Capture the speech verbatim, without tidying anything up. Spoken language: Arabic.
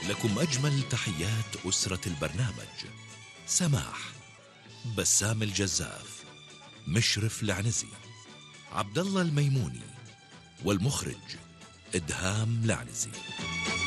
لكم أجمل تحيات أسرة البرنامج: سماح، بسام الجزاف، مشرف العنزي، عبد الله الميموني، والمخرج إدهام العنزي.